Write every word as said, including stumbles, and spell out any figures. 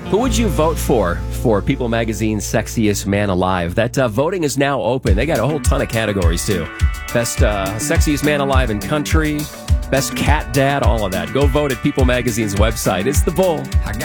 Who would you vote for for People Magazine's Sexiest Man Alive? That uh, voting is now open. They got a whole ton of categories, too. Best uh, Sexiest Man Alive in Country, Best Cat Dad, all of that. Go vote at People Magazine's website. It's The Bull. I got